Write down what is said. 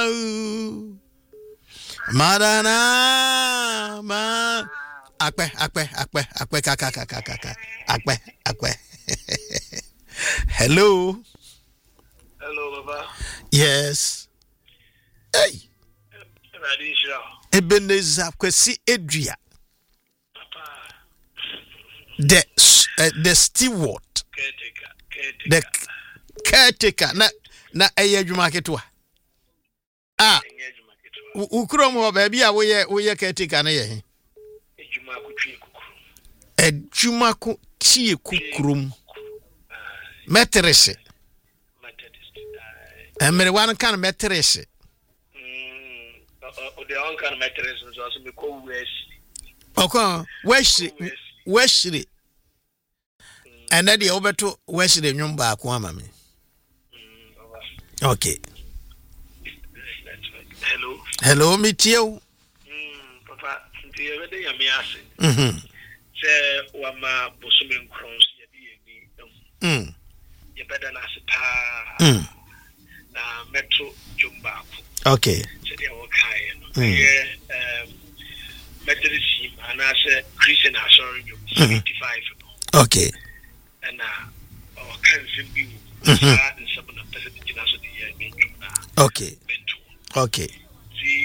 Madana ma akpe kaka. Hello. Hello, Baba. Yes. Hey. Ebenezer Kwesi Edria. Papa. The steward. Caretaker. The caretaker. Na adwuma ketwa. Ukrom ho ba bia woye caretaker na ye. Adwuma ku tie kukurum. Metrese. Emere wan kan metrese. The one kind of metrese so as me ko weshiri. And then the obeto weshiri nyumba ako ama me. Okay. Hello, Mitio. Papa, since you already am yasi. Say, wama bosumin crowns, you better not sit na metro jumba. Okay. So they are okay. Methodist and I said Christian are sorry, 75. Okay. And our council be and some of the president. Okay. Okay.